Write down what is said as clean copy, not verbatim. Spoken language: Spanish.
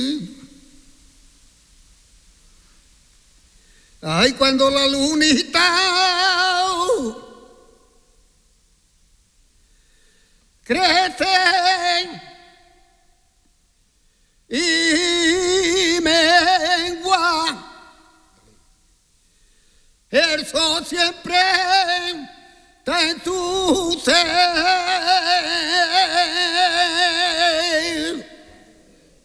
Ay, cuando la lunita crece y mengua, el sol siempre está en tu ser.